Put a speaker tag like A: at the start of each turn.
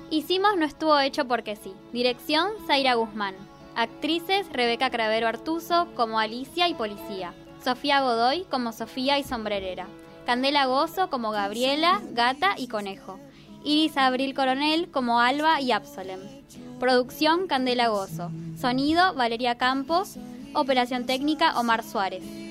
A: Hicimos no estuvo hecho porque sí. Dirección, Zaira Guzmán. Actrices, Rebeca Cravero Artuso como Alicia y Policía. Sofía Godoy como Sofía y Sombrerera. Candela Gozo como Gabriela, Gata y Conejo. Iris Abril Coronel como Alba y Absolem. Producción, Candela Gozo. Sonido, Valeria Campos. Operación técnica, Omar Suárez.